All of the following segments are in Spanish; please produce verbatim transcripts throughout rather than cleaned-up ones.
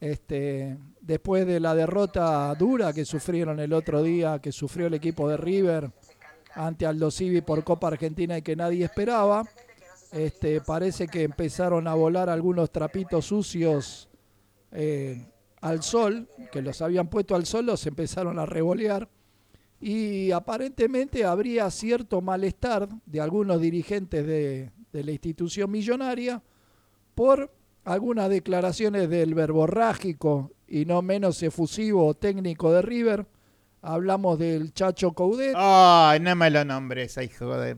este, después de la derrota dura que sufrieron el otro día, que sufrió el equipo de River ante Aldo Civi por Copa Argentina y que nadie esperaba, este, parece que empezaron a volar algunos trapitos sucios eh, al sol, que los habían puesto al sol, los empezaron a revolear. Y aparentemente habría cierto malestar de algunos dirigentes de, de la institución millonaria por algunas declaraciones del verborrágico y no menos efusivo técnico de River. Hablamos del Chacho Coudet. Ay, no me lo nombres, hijo de...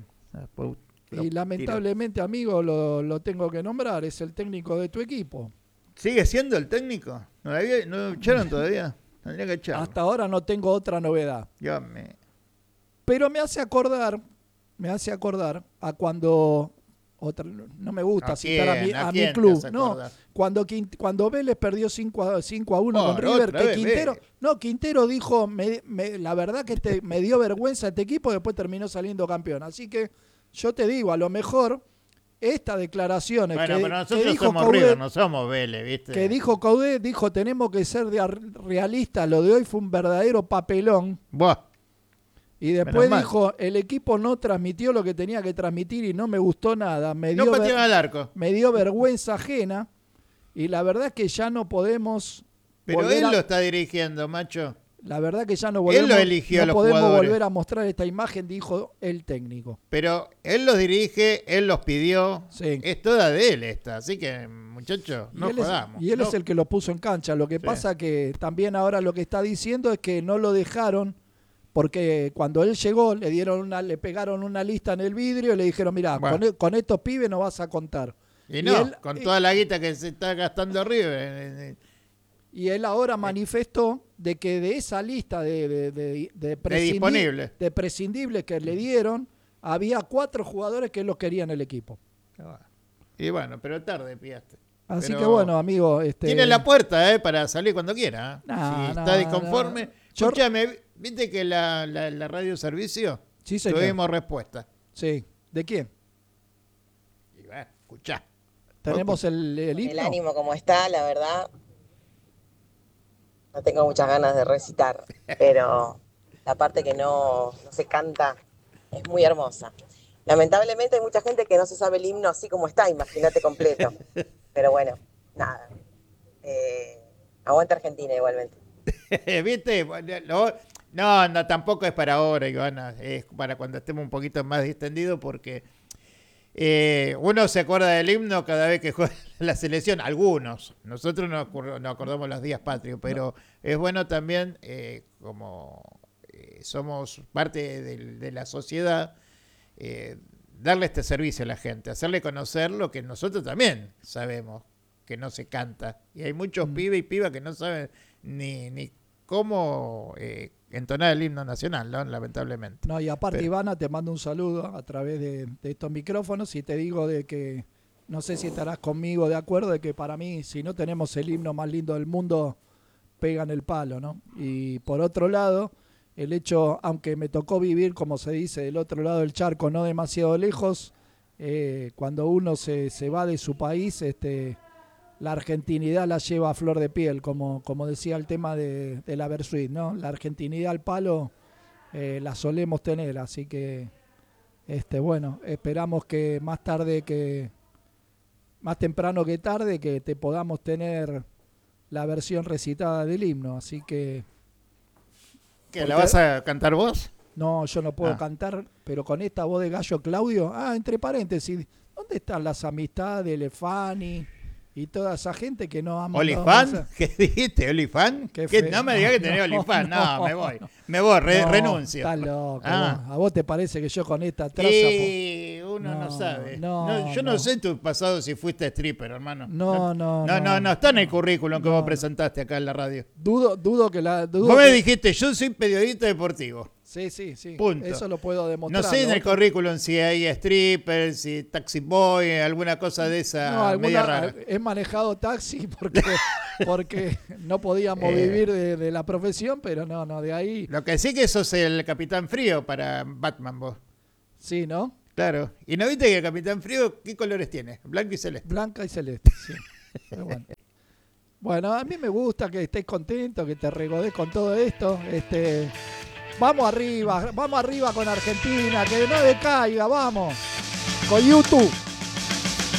Y lamentablemente, amigo, lo, lo tengo que nombrar, es el técnico de tu equipo. ¿Sigue siendo el técnico? ¿No lo, había, no lo echaron todavía? Tendría que echarlo. Hasta ahora no tengo otra novedad. Yo me... Pero me hace acordar, me hace acordar a cuando... Otra, no me gusta ¿A citar a mi, quién? ¿A a quién mi te club. hace No, acordar? cuando, cuando Vélez perdió cinco a uno Oh, con River, otra que vez, Quintero, Vélez. no, Quintero dijo, me, me, la verdad que este, me dio vergüenza este equipo, después terminó saliendo campeón. Así que yo te digo, a lo mejor estas declaraciones Bueno, que, pero que nosotros dijo somos Coudet, River, no somos Vélez, ¿viste? que dijo Coudet, dijo, tenemos que ser de realistas, lo de hoy fue un verdadero papelón. Buah. Y después Menos dijo, el equipo no transmitió lo que tenía que transmitir y no me gustó nada. Me dio, No ver- pateaban al arco. me dio vergüenza ajena. Y la verdad que ya no podemos... Pero volver él a- lo está dirigiendo, macho. La verdad que ya no Él volvemos, lo eligió a no los podemos jugadores. volver a mostrar esta imagen, dijo el técnico. Pero él los dirige, él los pidió. Sí. Es toda de él esta. Así que, muchachos, Y no él, es, jodamos. y él no. es el que lo puso en cancha. Lo que Sí. pasa que también ahora lo que está diciendo es que no lo dejaron porque cuando él llegó le dieron una, le pegaron una lista en el vidrio y le dijeron, mirá, Bueno. con, con estos pibes no vas a contar. Y y no, él- con y- toda la guita que se está gastando River. eh, eh, Y él ahora manifestó de que de esa lista de, de, de, de, prescindi- disponibles. de prescindibles que le dieron, había cuatro jugadores que él los quería en el equipo. Y bueno, pero tarde pillaste. Así Pero que bueno, amigo... Este, tiene la puerta, ¿eh? Para salir cuando quiera. ¿eh? No, si no, está disconforme. no. Yo- Escúchame, ¿viste que la, la, la radio servicio? Sí, señor. Tuvimos respuesta. Sí. ¿De quién? Y bueno, escuchá. ¿Tenemos el, el El himno? ánimo como está, la verdad, no tengo muchas ganas de recitar, pero la parte que no, no se canta es muy hermosa. Lamentablemente hay mucha gente que no se sabe el himno así como está, imagínate completo. Pero bueno, nada. Eh, aguanta Argentina igualmente. ¿Viste? Lo- No, no, tampoco es para ahora, Ivana. Es para cuando estemos un poquito más distendidos porque eh, uno se acuerda del himno cada vez que juega la selección. Algunos. Nosotros no acor- no acordamos los días patrios, pero es bueno también, eh, como eh, somos parte de, de la sociedad, eh, darle este servicio a la gente, hacerle conocer lo que nosotros también sabemos, que no se canta. Y hay muchos Mm. pibes y pibas que no saben ni, ni cómo eh, entonar el himno nacional, ¿no? Lamentablemente. No, y aparte, Pero- Ivana, te mando un saludo a través de, de estos micrófonos y te digo de que, no sé si estarás conmigo de acuerdo, de que para mí, si no tenemos el himno más lindo del mundo, pegan el palo, ¿no? Y por otro lado, el hecho, aunque me tocó vivir, como se dice, del otro lado del charco, no demasiado lejos, eh, cuando uno se, se va de su país, este, la argentinidad la lleva a flor de piel, como, como decía el tema de, de la Versuit, ¿no? La argentinidad al palo eh, la solemos tener, así que, este, bueno, esperamos que más tarde que, más temprano que tarde, que te podamos tener la versión recitada del himno, así que... ¿Qué, porque- ¿La vas a cantar vos? No, yo no puedo Ah. cantar, pero con esta voz de gallo Claudio, ah, entre paréntesis, ¿dónde están las amistades, Lefani y toda esa gente que no ama? ¿Olifán? ¿Qué dijiste? ¿Olifán? Qué ¿Qué? feo. No me digas que No, tenés no, Olifán. No, no, me voy. no. Me voy, re- No, renuncio. Estás loco. Ah. vos. ¿A vos te parece que yo con esta traza... Y uno no, No, sabe. no, No, yo no, no. sé tu pasado si fuiste stripper, hermano. No, no, No, no, no. no está en el currículum que No, vos no. presentaste acá en la radio. Dudo, dudo que la... Dudo Vos me que- dijiste, yo soy periodista deportivo. Sí, sí, sí. Punto. Eso lo puedo demostrar. No sé en el Otro- currículum si hay stripper, si taxi boy, alguna cosa de esa No, alguna- media rara. he manejado taxi porque, porque no podíamos Eh. vivir de, de la profesión, pero no, no, de ahí Lo que sí que sos el Capitán Frío para Batman vos. sí, ¿no? Claro. ¿Y no viste que el Capitán Frío qué colores tiene? Blanco y celeste. Blanca y celeste, sí. Pero bueno. Bueno, a mí me gusta que estés contento, que te regodés con todo esto. Este, vamos arriba, vamos arriba con Argentina, que no decaiga, vamos. Con YouTube.